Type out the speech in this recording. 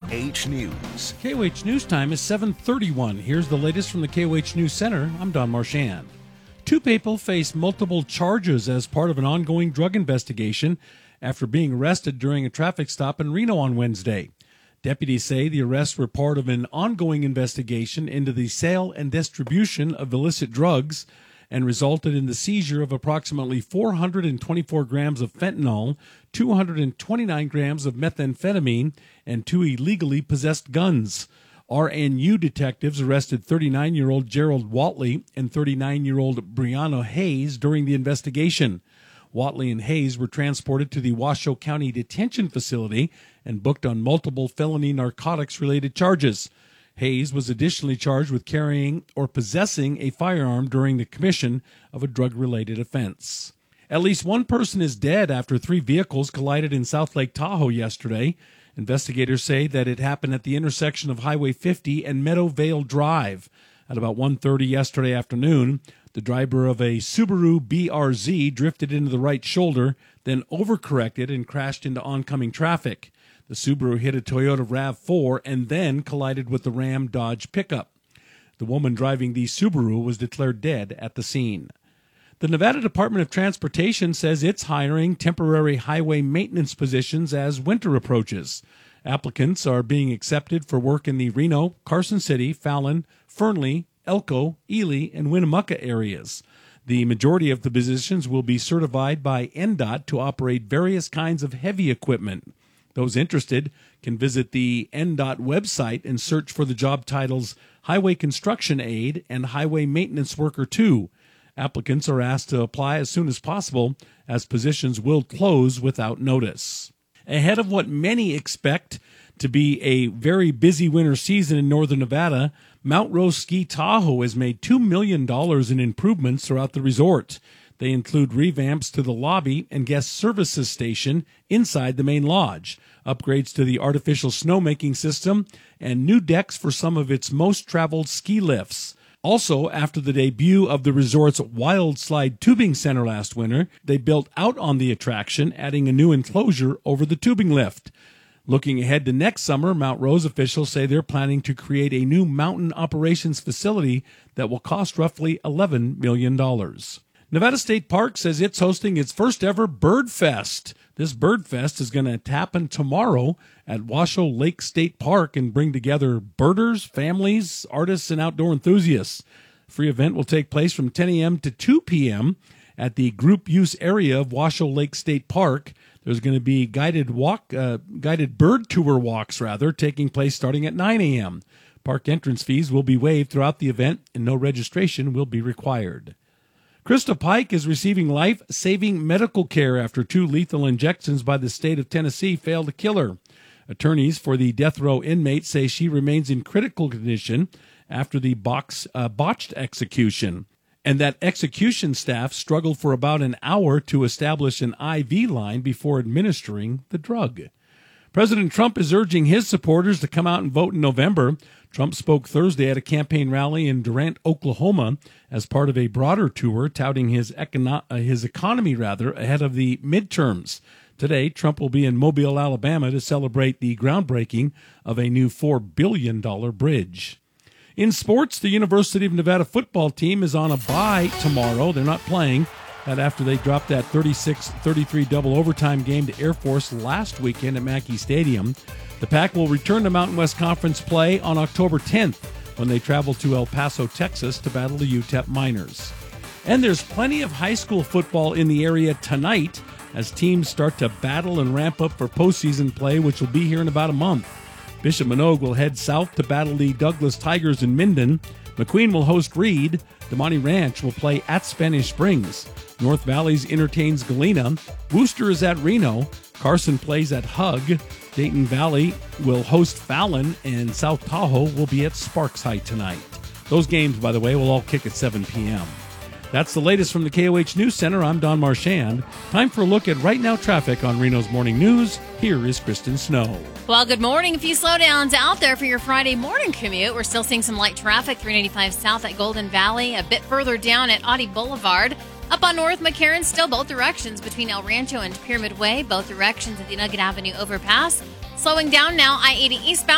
KOH News. KOH News Time is 7:31. Here's the latest from the KOH News Center. I'm Don Marchand. Two people face multiple charges as part of an ongoing drug investigation after being arrested during a traffic stop in Reno on Wednesday. Deputies say the arrests were part of an ongoing investigation into the sale and distribution of illicit drugs and resulted in the seizure of approximately 424 grams of fentanyl, 229 grams of methamphetamine, and two illegally possessed guns. RNU detectives arrested 39-year-old Gerald Watley and 39-year-old Brianna Hayes during the investigation. Watley and Hayes were transported to the Washoe County Detention Facility and booked on multiple felony narcotics-related charges. Hayes was additionally charged with carrying or possessing a firearm during the commission of a drug-related offense. At least one person is dead after three vehicles collided in South Lake Tahoe yesterday. Investigators say that it happened at the intersection of Highway 50 and Meadowvale Drive. At about 1:30 yesterday afternoon, the driver of a Subaru BRZ drifted into the right shoulder, then overcorrected and crashed into oncoming traffic. The Subaru hit a Toyota RAV4 and then collided with the Ram Dodge pickup. The woman driving the Subaru was declared dead at the scene. The Nevada Department of Transportation says it's hiring temporary highway maintenance positions as winter approaches. Applicants are being accepted for work in the Reno, Carson City, Fallon, Fernley, Elko, Ely, and Winnemucca areas. The majority of the positions will be certified by NDOT to operate various kinds of heavy equipment. Those interested can visit the NDOT website and search for the job titles Highway Construction Aide and Highway Maintenance Worker 2. Applicants are asked to apply as soon as possible, as positions will close without notice. Ahead of what many expect to be a very busy winter season in northern Nevada, Mount Rose Ski Tahoe has made $2 million in improvements throughout the resort. They include revamps to the lobby and guest services station inside the main lodge, upgrades to the artificial snowmaking system, and new decks for some of its most traveled ski lifts. Also, after the debut of the resort's Wild Slide Tubing Center last winter, they built out on the attraction, adding a new enclosure over the tubing lift. Looking ahead to next summer, Mount Rose officials say they're planning to create a new mountain operations facility that will cost roughly $11 million. Nevada State Park says it's hosting its first ever Bird Fest. This Bird Fest is going to happen tomorrow at Washoe Lake State Park and bring together birders, families, artists, and outdoor enthusiasts. The free event will take place from 10 a.m. to 2 p.m. at the group use area of Washoe Lake State Park. There's going to be guided bird tour walks, taking place starting at 9 a.m. Park entrance fees will be waived throughout the event, and no registration will be required. Krista Pike is receiving life-saving medical care after two lethal injections by the state of Tennessee failed to kill her. Attorneys for the death row inmate say she remains in critical condition after the botched execution, and that execution staff struggled for about an hour to establish an IV line before administering the drug. President Trump is urging his supporters to come out and vote in November. Trump spoke Thursday at a campaign rally in Durant, Oklahoma, as part of a broader tour touting his economy ahead of the midterms. Today, Trump will be in Mobile, Alabama to celebrate the groundbreaking of a new $4 billion bridge. In sports, the University of Nevada football team is on a bye tomorrow. They're not playing. That after they dropped that 36-33 double overtime game to Air Force last weekend at Mackey Stadium. The Pack will return to Mountain West Conference play on October 10th when they travel to El Paso, Texas to battle the UTEP Miners. And there's plenty of high school football in the area tonight as teams start to battle and ramp up for postseason play, which will be here in about a month. Bishop Manogue will head south to battle the Douglas Tigers in Minden. McQueen will host Reed. DeMonte Ranch will play at Spanish Springs. North Valley's entertains Galena. Wooster is at Reno. Carson plays at Hug. Dayton Valley will host Fallon, and South Tahoe will be at Sparks High tonight. Those games, by the way, will all kick at 7 p.m. That's the latest from the KOH News Center. I'm Don Marchand. Time for a look at Right Now traffic on Reno's Morning News. Here is Kristen Snow. Well, good morning. A few slowdowns out there for your Friday morning commute. We're still seeing some light traffic, 395 south at Golden Valley, a bit further down at Audie Boulevard. Up on North McCarran, still both directions between El Rancho and Pyramid Way, both directions at the Nugget Avenue overpass. Slowing down now, I-80 eastbound.